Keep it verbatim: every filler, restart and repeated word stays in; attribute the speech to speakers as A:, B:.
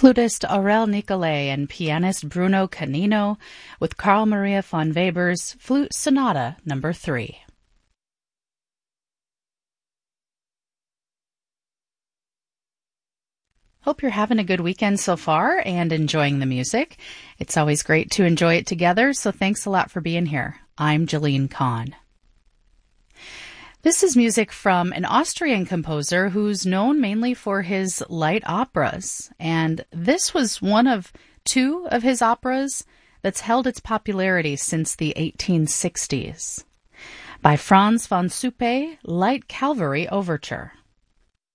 A: Flutist Aurel Nicolai and pianist Bruno Canino with Carl Maria von Weber's Flute Sonata number three. Hope you're having a good weekend so far and enjoying the music. It's always great to enjoy it together, so thanks a lot for being here. I'm Jeline Kahn. This is music from an Austrian composer who's known mainly for his light operas, and this was one of two of his operas that's held its popularity since the eighteen sixties. By Franz von Suppe, Light Cavalry Overture.